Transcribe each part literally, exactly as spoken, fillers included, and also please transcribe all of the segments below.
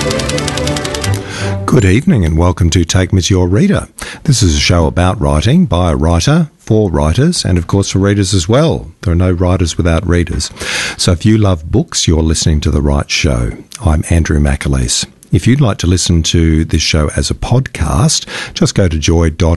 Good evening and welcome to Take Me to Your Reader. This is a show about writing by a writer, for writers, and of course for readers as well. There are no writers without readers. So if you love books, you're listening to the right show. I'm Andrew McAleese. If you'd like to listen to this show as a podcast, just go to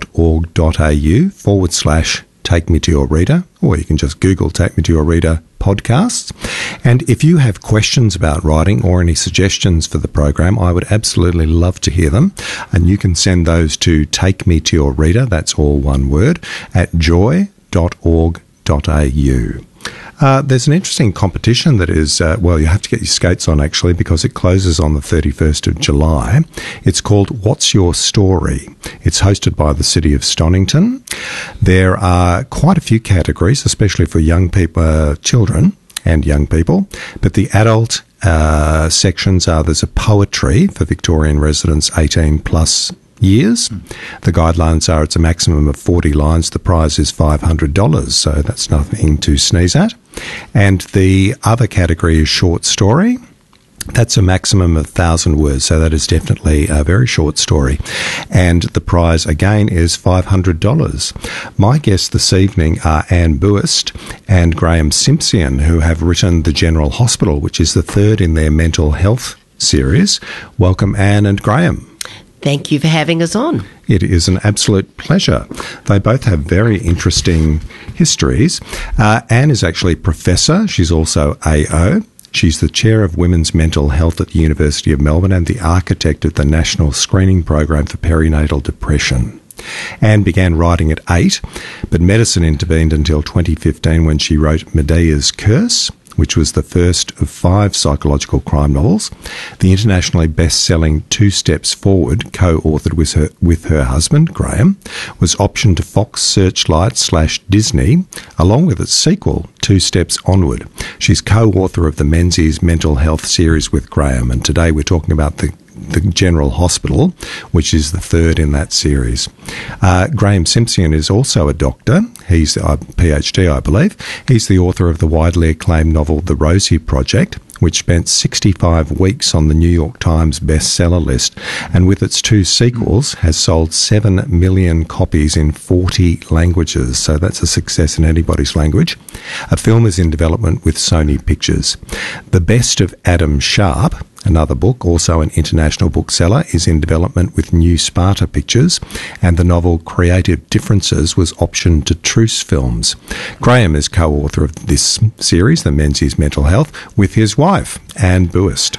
joy.org.au forward slash Take Me to Your Reader, or you can just Google Take Me to Your Reader podcasts. And if you have questions about writing or any suggestions for the program, I would absolutely love to hear them. And you can send those to Take Me to Your Reader, that's all one word, at joy dot org dot a u. Uh, there's an interesting competition that is, uh, well, you have to get your skates on actually because it closes on the thirty-first of July. It's called What's Your Story? It's hosted by the City of Stonington. There are quite a few categories, especially for young people, uh, children and young people, but the adult uh, sections are, there's a poetry for Victorian residents eighteen plus years. The guidelines are it's a maximum of forty lines. The prize is five hundred dollars, so that's nothing to sneeze at. And the other category is short story. That's a maximum of one thousand words, so that is definitely a very short story. And the prize, again, is five hundred dollars. My guests this evening are Anne Buist and Graham Simpson, who have written The General Hospital, which is the third in their mental health series. Welcome, Anne and Graham. Thank you for having us on. It is an absolute pleasure. They both have very interesting histories. Uh, Anne is actually Professor. She's also A O. She's the Chair of Women's Mental Health at the University of Melbourne and the architect of the National Screening Program for Perinatal Depression. Anne began writing at eight, but medicine intervened until twenty fifteen when she wrote Medea's Curse, which was the first of five psychological crime novels. The internationally best-selling Two Steps Forward, co-authored with her, with her husband, Graham, was optioned to Fox Searchlight slash Disney, along with its sequel, Two Steps Onward. She's co-author of the Menzies Mental Health series with Graham, and today we're talking about the The General Hospital, which is the third in that series. Uh, Graham Simpson is also a doctor. He's a PhD, I believe. He's the author of the widely acclaimed novel The Rosie Project, which spent sixty-five weeks on the New York Times bestseller list, and with its two sequels has sold seven million copies in forty languages, so that's a success in anybody's language. A film is in development with Sony Pictures. The Best of Adam Sharp, another book, also an international bookseller, is in development with New Sparta Pictures, and the novel Creative Differences was optioned to Truce Films. Graham is co-author of this series, The Menzies Mental Health, with his wife, Anne Buist.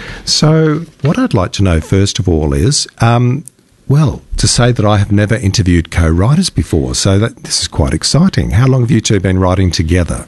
So what I'd like to know first of all is, um, well, to say that I have never interviewed co-writers before, so that this is quite exciting. How long have you two been writing together?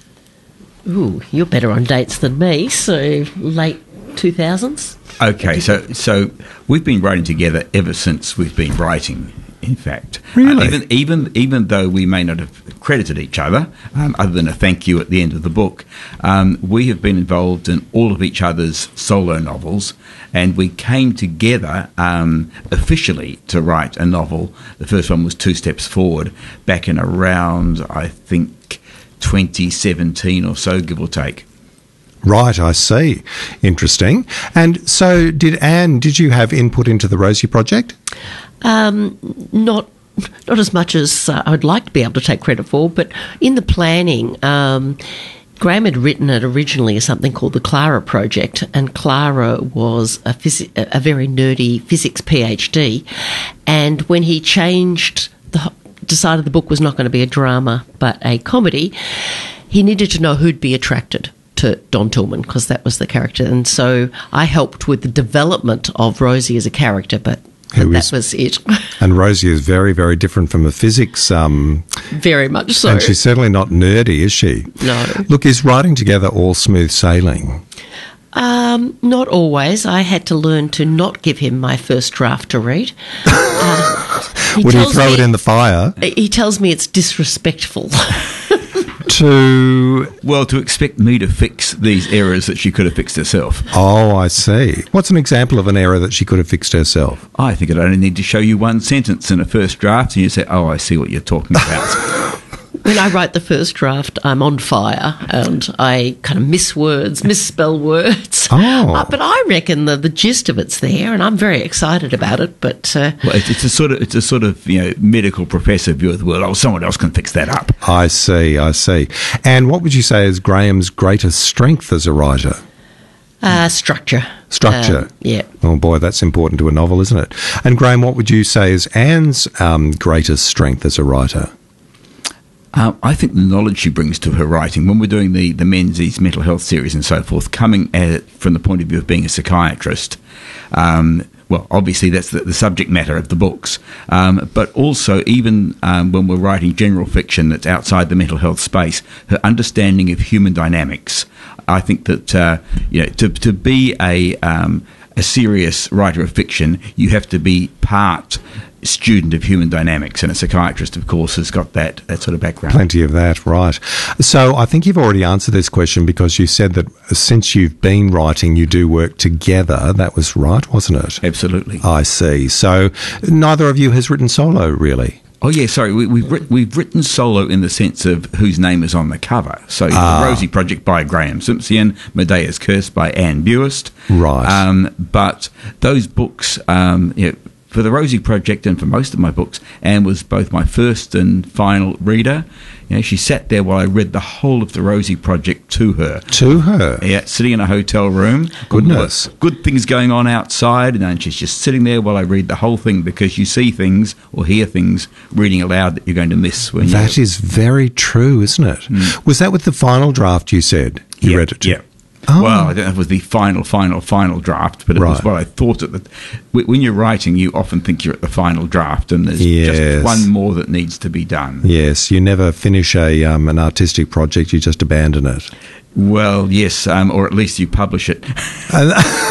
Ooh, you're better on dates than me, so late two thousands. Okay, so so we've been writing together ever since we've been writing, in fact. Really? Uh, even, even, even though we may not have credited each other, um, other than a thank you at the end of the book, um, we have been involved in all of each other's solo novels, and we came together um, officially to write a novel. The first one was Two Steps Forward, back in around, I think, twenty seventeen or so, give or take. Right, I see. Interesting. And so did Anne, did you have input into the Rosie Project? Um, not not as much as uh, I'd like to be able to take credit for, but in the planning, um, Graham had written it originally as something called the Clara Project, and Clara was a, phys- a very nerdy physics PhD, and when he changed, the decided the book was not going to be a drama but a comedy, he needed to know who'd be attracted to Don Tillman, because that was the character. And so I helped with the development of Rosie as a character, but, but that was it. And Rosie is very, very different from a physics... Um, very much so. And she's certainly not nerdy, is she? No. Look, is writing together all smooth sailing? Um, not always. I had to learn to not give him my first draft to read. Uh, he Would he throw me, it in the fire? He tells me it's disrespectful. To... Well, to expect me to fix these errors that she could have fixed herself. Oh, I see. What's an example of an error that she could have fixed herself? I think I'd only need to show you one sentence in a first draft and you say, oh, I see what you're talking about. When I write the first draft, I'm on fire and I kind of miss words, misspell words. Oh. Uh, but I reckon the, the gist of it's there, and I'm very excited about it. But uh, well, it's, it's a sort of it's a sort of you know medical professor view of the world. Oh, someone else can fix that up. I see, I see. And what would you say is Graham's greatest strength as a writer? uh, structure. Structure. Um, yeah. Oh, boy, that's important to a novel, isn't it? And Graham, what would you say is Anne's um, greatest strength as a writer? Um, I think the knowledge she brings to her writing, when we're doing the, the Menzies mental health series and so forth, coming at it from the point of view of being a psychiatrist, um, well, obviously that's the, the subject matter of the books, um, but also even um, when we're writing general fiction that's outside the mental health space, her understanding of human dynamics. I think that uh, you know to to be a um, a serious writer of fiction, you have to be part student of human dynamics, and a psychiatrist, of course, has got that, that sort of background. Plenty of that, right. So I think you've already answered this question because you said that since you've been writing, you do work together. That was right, wasn't it? Absolutely. I see. So neither of you has written solo, really? Oh, yeah, sorry. We, we've, writ- we've written solo in the sense of whose name is on the cover. So Ah. The Rosie Project by Graham Simpson, Medea's Curse by Anne Buist. Right. Um, but those books, um, you know, for the Rosie Project and for most of my books, Anne was both my first and final reader. You know, she sat there while I read the whole of the Rosie Project to her. To her? Yeah, sitting in a hotel room. Goodness. Good things going on outside, and then she's just sitting there while I read the whole thing, because you see things or hear things reading aloud that you're going to miss when you... That is very true, isn't it? Mm. Was that with the final draft you said you yeah, read it to? Yeah. Oh. Well, I don't know if it was the final, final, final draft, but it Right. was what I thought at the... When you're writing, you often think you're at the final draft, and there's Yes. just one more that needs to be done. Yes, you never finish a um, an artistic project, you just abandon it. Well, yes, um, or at least you publish it. And,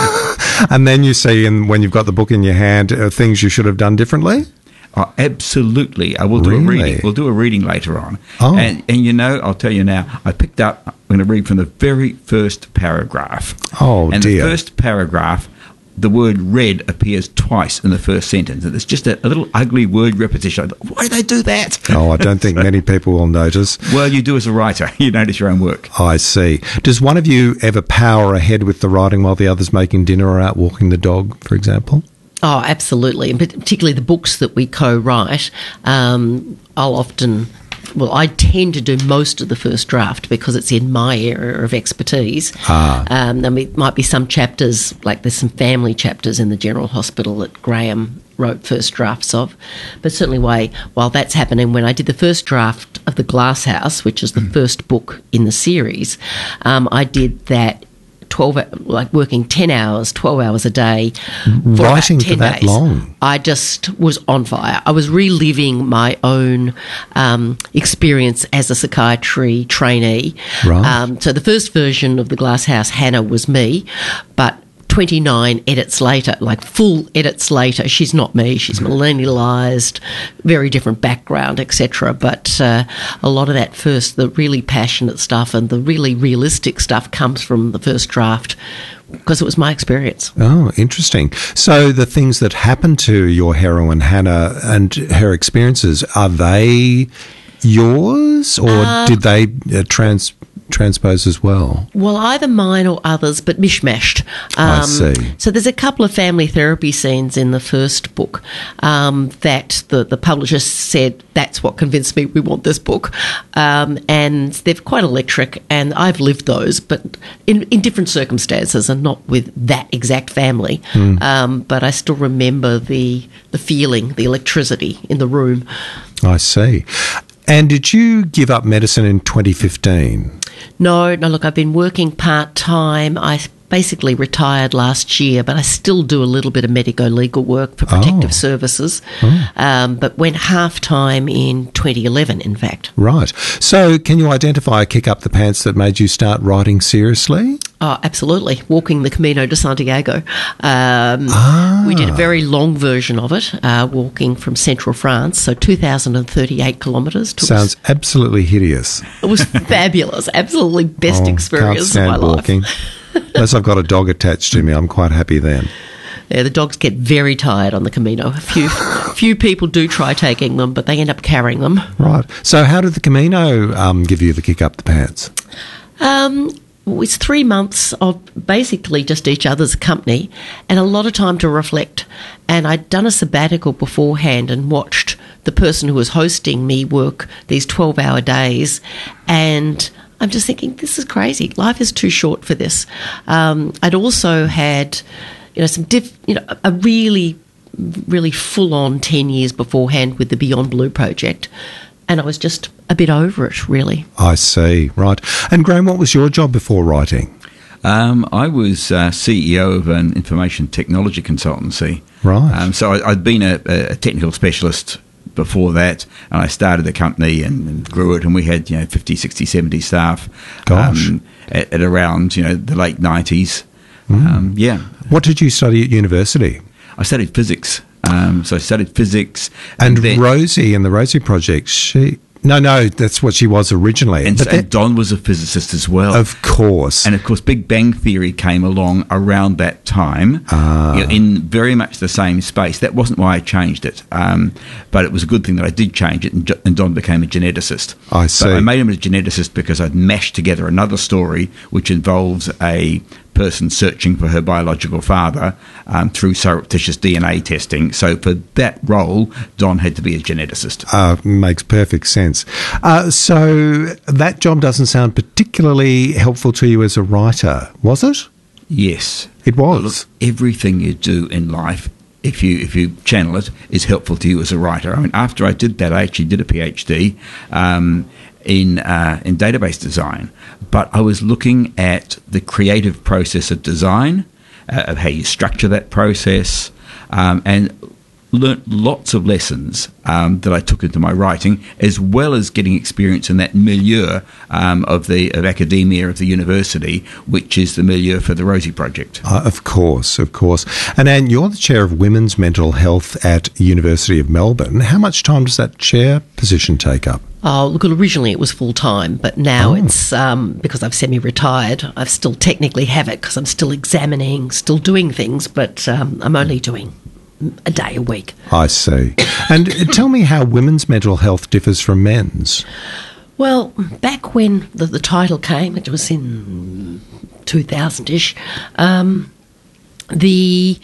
and then you see, in, when you've got the book in your hand, uh, things you should have done differently? Oh, absolutely. I will do Really? a reading. We'll do a reading later on. Oh. And, and you know, I'll tell you now, I picked up, I'm going to read from the very first paragraph. Oh, and dear. the first paragraph, the word red appears twice in the first sentence. And it's just a, a little ugly word repetition. I thought, why did they do that? Oh, I don't think many people will notice. Well, you do as a writer. You notice your own work. I see. Does one of you ever power ahead with the writing while the other's making dinner or out walking the dog, for example? Oh, absolutely. And particularly the books that we co-write, um, I'll often... Well, I tend to do most of the first draft because it's in my area of expertise. Ah. Um, there might be some chapters, like there's some family chapters in the General Hospital that Graham wrote first drafts of. But certainly while, while that's happening, when I did the first draft of The Glass House, which is the mm. first book in the series, um, I did that twelve, like working ten hours, twelve hours a day. For Writing ten for that days. long? I just was on fire. I was reliving my own um, experience as a psychiatry trainee. Right. Um, so the first version of The Glass House, Hannah, was me, but twenty-nine edits later, like full edits later, she's not me. She's millennialised, very different background, et cetera. But uh, a lot of that first, the really passionate stuff and the really realistic stuff comes from the first draft because it was my experience. Oh, interesting. So the things that happened to your heroine, Hannah, and her experiences, are they yours or Uh, did they uh, trans... transpose as well? Well, either mine or others, but mishmashed. Um, I see. So there's a couple of family therapy scenes in the first book um, that the, the publisher said, that's what convinced me we want this book. Um, and they're quite electric, and I've lived those, but in, in different circumstances and not with that exact family. Mm. Um, but I still remember the the feeling, the electricity in the room. I see. And did you give up medicine in twenty fifteen? No, no, look, I've been working part-time. I basically retired last year, but I still do a little bit of medico-legal work for protective Oh. services, Oh. um, but went half-time in twenty eleven, in fact. Right. So can you identify a kick up the pants that made you start writing seriously? Oh, absolutely. Walking the Camino de Santiago. Um, Ah. We did a very long version of it, uh, walking from central France, so two thousand thirty-eight kilometres. Took us- Sounds absolutely hideous. It was fabulous. Absolutely best Oh, experience can't stand of my life. walking. Unless I've got a dog attached to me, I'm quite happy then. Yeah, the dogs get very tired on the Camino. A few, few people do try taking them, but they end up carrying them. Right. So how did the Camino um, give you the kick up the pants? Um, it's three months of basically just each other's company and a lot of time to reflect. And I'd done a sabbatical beforehand and watched the person who was hosting me work these twelve-hour days, and I'm just thinking, this is crazy. Life is too short for this. Um, I'd also had, you know, some diff, you know, a really, really full-on ten years beforehand with the Beyond Blue project, and I was just a bit over it, really. I see, right. And Graham, what was your job before writing? Um, I was uh, C E O of an information technology consultancy. Right. Um, so I, I'd been a, a technical specialist before that, and I started the company and, and grew it, and we had, you know, fifty, sixty, seventy staff. Gosh. Um, at, at around, you know, the late nineties. Mm. Um, yeah. What did you study at university? I studied physics. Um, so I studied physics. And, then, Rosie and the Rosie Project, she... No, no, that's what she was originally. And, but and Don was a physicist as well. Of course. And, of course, Big Bang Theory came along around that time, Ah. you know, in very much the same space. That wasn't why I changed it, um, but it was a good thing that I did change it, and, and Don became a geneticist. I see. But I made him a geneticist because I'd mashed together another story which involves a person searching for her biological father um, through surreptitious D N A testing. So for that role, Don had to be a geneticist. Uh, makes perfect sense. Uh, so that job doesn't sound particularly helpful to you as a writer, was it? Yes. It was. Look, everything you do in life, if you if you channel it, is helpful to you as a writer. I mean, after I did that, I actually did a PhD um, in uh, in database design, but I was looking at the creative process of design, uh, of how you structure that process, um, and learnt lots of lessons um, that I took into my writing, as well as getting experience in that milieu um, of the of academia of the university, which is the milieu for the Rosie Project. Uh, of course, of course. And Anne, you're the chair of women's mental health at University of Melbourne. How much time does that chair position take up? Oh, look, originally it was full-time, but now Oh. it's, um, because I've semi-retired, I still technically have it because I'm still examining, still doing things, but um, I'm only doing a day a week. I see. And tell me how women's mental health differs from men's. Well, back when the, the title came, it was in two thousand-ish, um, the...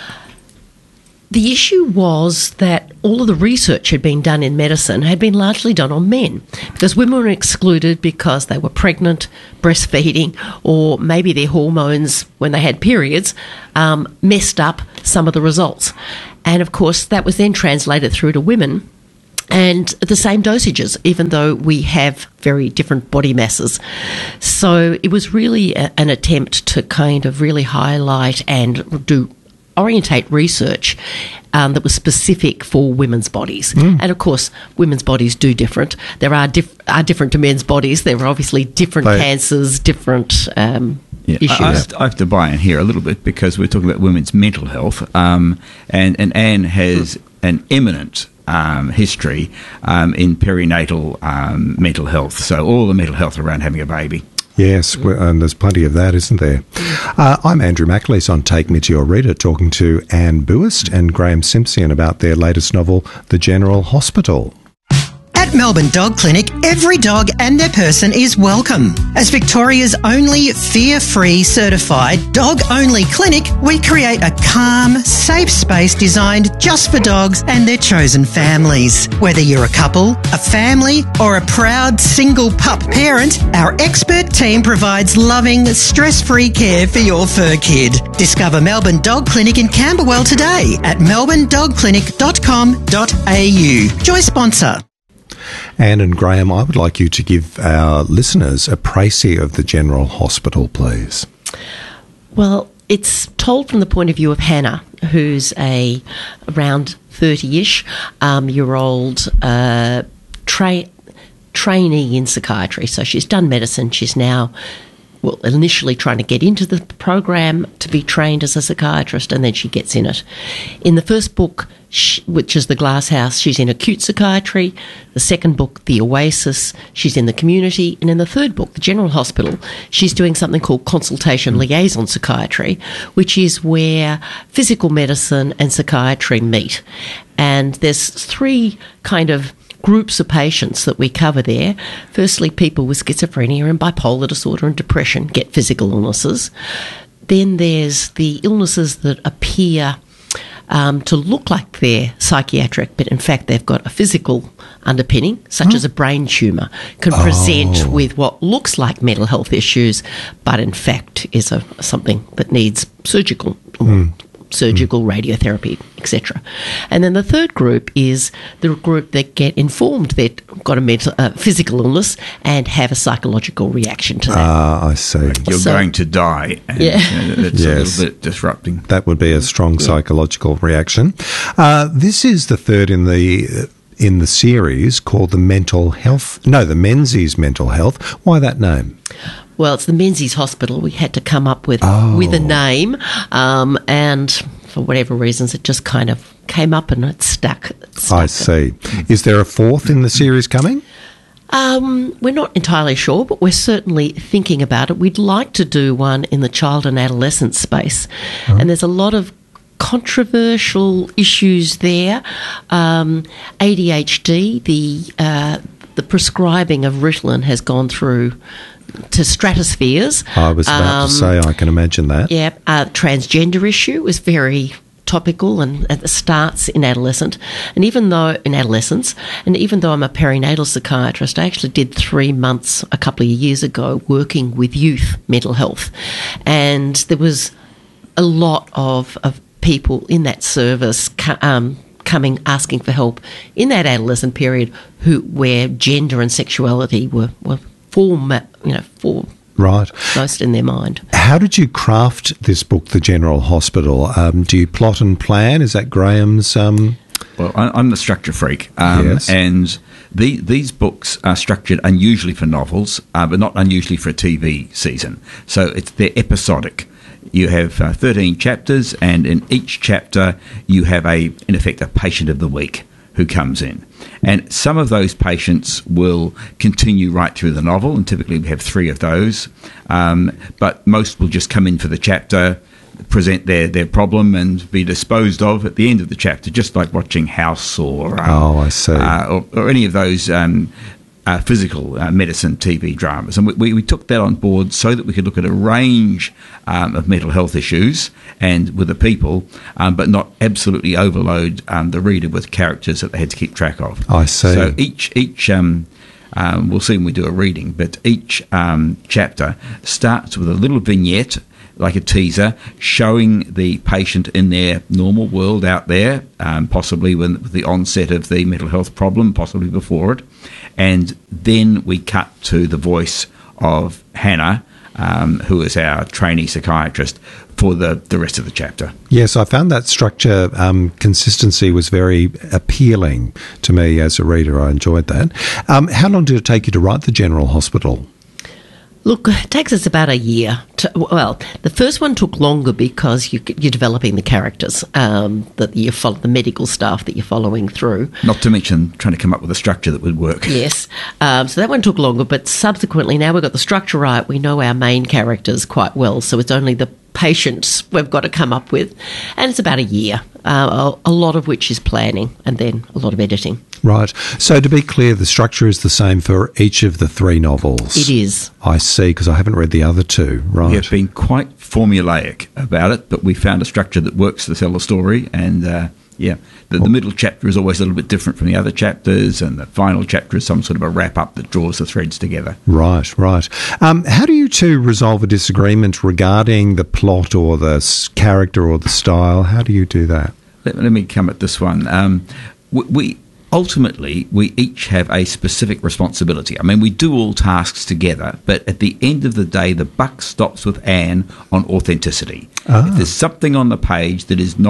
The issue was that all of the research had been done in medicine had been largely done on men, because women were excluded because they were pregnant, breastfeeding, or maybe their hormones when they had periods um, messed up some of the results. And of course, that was then translated through to women. And the same dosages, even though we have very different body masses. So it was really a, an attempt to kind of really highlight and do orientate research um, that was specific for women's bodies. Mm. And of course, women's bodies do different. There are, diff- are different to men's bodies. There are obviously different They- cancers, different um, Yeah, issues. I, I, have to, I have to buy in here a little bit because we're talking about women's mental health, um, and, and Anne has an eminent um, history um, in perinatal um, mental health, so all the mental health around having a baby. Yes, well, and there's plenty of that, isn't there? Uh, I'm Andrew McAleese on Take Me to Your Reader, talking to Anne Buist and Graham Simpson about their latest novel, The General Hospital. At Melbourne Dog Clinic, every dog and their person is welcome. As Victoria's only fear-free certified dog-only clinic, we create a calm, safe space designed just for dogs and their chosen families. Whether you're a couple, a family, or a proud single pup parent, our expert team provides loving, stress-free care for your fur kid. Discover Melbourne Dog Clinic in Camberwell today at melbourne dog clinic dot com dot a u. Joy sponsor. Anne and Graham, I would like you to give our listeners a précis of the General Hospital, please. Well, it's told from the point of view of Hannah, who's a around thirty-ish um, year old uh, tra- trainee in psychiatry. So she's done medicine. She's now well, initially trying to get into the program to be trained as a psychiatrist, and then she gets in it. In the first book, she, which is The Glass House, she's in acute psychiatry. The second book, The Oasis, she's in the community. And in the third book, The General Hospital, she's doing something called consultation liaison psychiatry, which is where physical medicine and psychiatry meet. And there's three kind of groups of patients that we cover there. Firstly, people with schizophrenia and bipolar disorder and depression get physical illnesses. Then there's the illnesses that appear um, to look like they're psychiatric, but in fact they've got a physical underpinning, such oh. as a brain tumour, can oh. present with what looks like mental health issues, but in fact is a, something that needs surgical mm. surgical mm. radiotherapy, et cetera. And then the third group is the group that get informed they've got a mental, uh, physical illness and have a psychological reaction to that. Ah, I see. You're so, going to die. And, yeah. uh, that's yes. a little bit disrupting. That would be a strong yeah. psychological reaction. Uh, this is the third in the... Uh, in the series called the Mental Health, no, the Menzies Mental Health. Why that name? Well, it's the Menzies Hospital. We had to come up with oh. with a name, um, and for whatever reasons, it just kind of came up and it stuck. It stuck. I see. Is there a fourth in the series coming? Um, we're not entirely sure, but we're certainly thinking about it. We'd like to do one in the child and adolescent space, oh. and there's a lot of controversial issues there. Um, A D H D, the uh, the prescribing of Ritalin has gone through to stratospheres. I was about um, to say, I can imagine that. Yeah, uh, transgender issue is very topical and it starts in adolescent, and even though in adolescence, and even though I'm a perinatal psychiatrist, I actually did three months a couple of years ago working with youth mental health, and there was a lot of, of people in that service um, coming asking for help in that adolescent period who where gender and sexuality were, were form, you know, for right. most in their mind. How did you craft this book, The General Hospital? Um, do you plot and plan? Is that Graham's... Um... Well, I'm the structure freak, um, yes. and the, these books are structured unusually for novels, uh, but not unusually for a T V season. So it's they're episodic. You have uh, thirteen chapters, and in each chapter you have, a, in effect, a patient of the week who comes in. And some of those patients will continue right through the novel, and typically we have three of those. Um, but most will just come in for the chapter, present their, their problem, and be disposed of at the end of the chapter, just like watching House or um, oh, I see. Uh, or, or any of those um, uh, physical uh, medicine T V dramas. And we, we took that on board so that we could look at a range um, of mental health issues and with the people, um, but not absolutely overload um, the reader with characters that they had to keep track of. I see. So each each um, um, we'll see when we do a reading, but each um, chapter starts with a little vignette, like a teaser, showing the patient in their normal world out there, um, possibly when, with the onset of the mental health problem, possibly before it. And then we cut to the voice of Hannah, um, who is our trainee psychiatrist, for the, the rest of the chapter. Yes, I found that structure um, consistency was very appealing to me as a reader. I enjoyed that. Um, how long did it take you to write The General Hospital? Look, it takes us about a year. To, well, the first one took longer because you, you're developing the characters, um, that you follow, the medical staff that you're following through. Not to mention trying to come up with a structure that would work. Yes. Um, so that one took longer, but subsequently, now we've got the structure right, we know our main characters quite well, so it's only the patients we've got to come up with. And it's about a year, uh, a, a lot of which is planning and then a lot of editing. Right. So to be clear, the structure is the same for each of the three novels. It is. I see, because I haven't read the other two. Right. We have been quite formulaic about it, but we found a structure that works to tell a story. And, uh, yeah, the, the middle chapter is always a little bit different from the other chapters, and the final chapter is some sort of a wrap-up that draws the threads together. Right, right. Um, how do you two resolve a disagreement regarding the plot or the s- character or the style? How do you do that? Let, let me come at this one. Um, we... we Ultimately, we each have a specific responsibility. I mean, we do all tasks together, but at the end of the day, the buck stops with Anne on authenticity. Ah. If there's something on the page that is not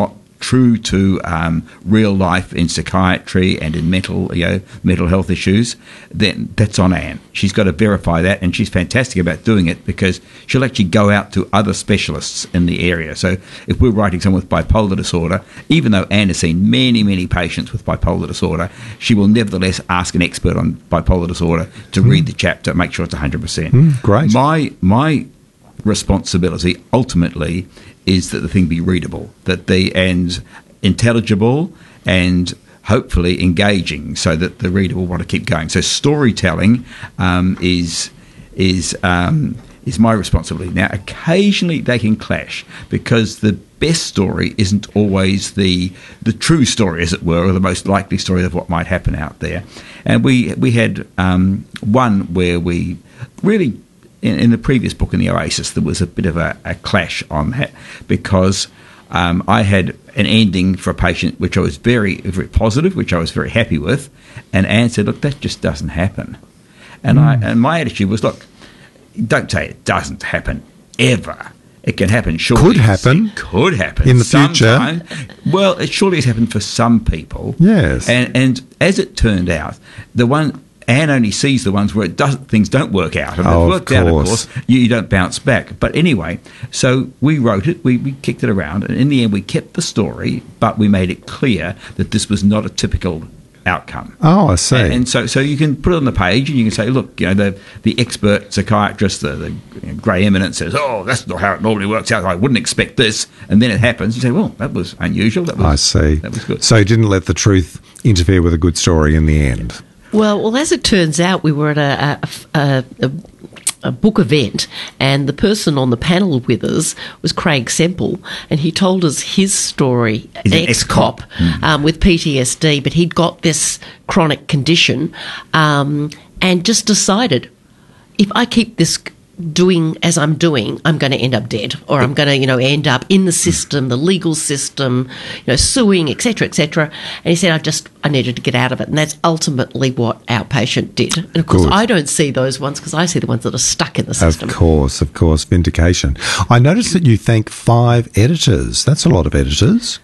true to um, real life in psychiatry and in mental, you know, mental health issues, then that's on Anne. She's got to verify that, and she's fantastic about doing it because she'll actually go out to other specialists in the area. So if we're writing someone with bipolar disorder, even though Anne has seen many, many patients with bipolar disorder, she will nevertheless ask an expert on bipolar disorder to mm. read the chapter, make sure it's one hundred percent. Mm, great. My, my responsibility ultimately is that the thing be readable, that the and intelligible and hopefully engaging, so that the reader will want to keep going. So storytelling um, is is um, is my responsibility. Now, occasionally they can clash because the best story isn't always the the true story, as it were, or the most likely story of what might happen out there. And we we had um, one where we really. In, in the previous book, in the Oasis, there was a bit of a, a clash on that because um, I had an ending for a patient which I was very, very positive, which I was very happy with, and Anne said, "Look, that just doesn't happen." And mm. I and my attitude was, "Look, don't say it doesn't happen ever. It can happen. Surely could happen. It could happen in the sometime. future. Well, it surely has happened for some people. Yes, and and as it turned out, the one." Anne only sees the ones where it doesn't, things don't work out. And oh, they've worked out, of course, you, you don't bounce back. But anyway, so we wrote it, we, we kicked it around, and in the end we kept the story, but we made it clear that this was not a typical outcome. Oh, I see. And, and so so you can put it on the page and you can say, look, you know, the the expert psychiatrist, the, the you know, grey eminence says, oh, that's not how it normally works out. I wouldn't expect this. And then it happens. You say, well, that was unusual. That was, I see. That was good. So you didn't let the truth interfere with a good story in the end. Well, well, as it turns out, we were at a, a, a, a book event, and the person on the panel with us was Craig Semple, and he told us his story, He's an ex-cop, ex-cop. Mm. um, with P T S D, but he'd got this chronic condition um, and just decided, if I keep this doing as I'm doing, I'm going to end up dead, or I'm going to, you know, end up in the system, the legal system, you know, suing, et cetera, et cetera. And he said, I just, I needed to get out of it. And that's ultimately what our patient did. And of course, Good. I don't see those ones because I see the ones that are stuck in the system. Of course, of course, vindication. I noticed that you thank five editors. That's a lot of editors.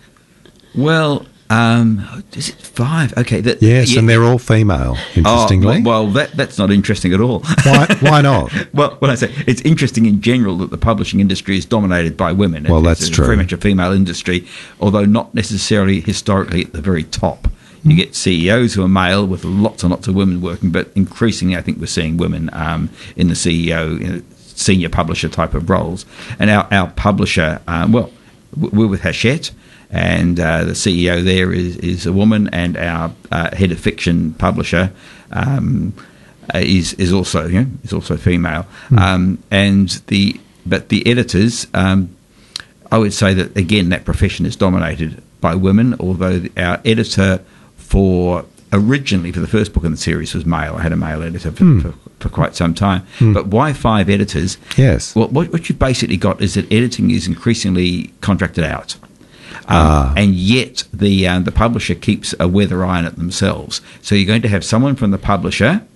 Well, um, is it five? Okay. That, yes, yeah. and they're all female, interestingly. Oh, well, well that, that's not interesting at all. Why, why not? Well, when I say it's interesting in general that the publishing industry is dominated by women. Well, it's, that's it's true. very much a female industry, although not necessarily historically at the very top. You get C E Os who are male with lots and lots of women working, but increasingly I think we're seeing women um, in the C E O, you know, senior publisher type of roles. And our, our publisher, um, well, we're with Hachette, and uh, the C E O there is, is a woman, and our uh, head of fiction publisher um, uh, is is also you know, is also female. Mm. Um, and the but the editors, um, I would say that again that profession is dominated by women. Although the, our editor for originally for the first book in the series was male. I had a male editor for, mm. for, for quite some time. Mm. But why five editors? Yes. Well, what what you basically got is that editing is increasingly contracted out. Um, ah. And yet the uh, the publisher keeps a weather eye on it themselves. So you're going to have someone from the publisher